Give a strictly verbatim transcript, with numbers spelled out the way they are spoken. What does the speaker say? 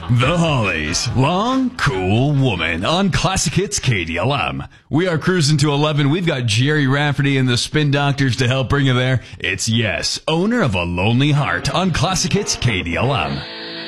The Hollies, Long, Cool Woman on Classic Hits K D L M. We are cruising to eleven. We've got Jerry Rafferty and the Spin Doctors to help bring you there. It's Yes, owner of a lonely heart on Classic Hits K D L M.